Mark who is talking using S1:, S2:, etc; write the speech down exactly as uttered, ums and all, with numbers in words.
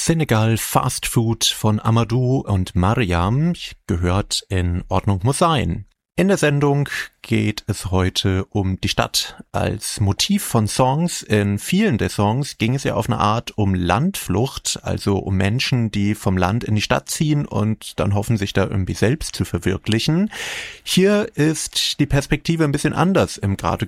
S1: Senegal Fast Food von Amadou und Mariam gehört in Ordnung muss sein. In der Sendung geht es heute um die Stadt. Als Motiv von Songs, in vielen der Songs ging es ja auf eine Art um Landflucht, also um Menschen, die vom Land in die Stadt ziehen und dann hoffen, sich da irgendwie selbst zu verwirklichen. Hier ist die Perspektive ein bisschen anders im gerade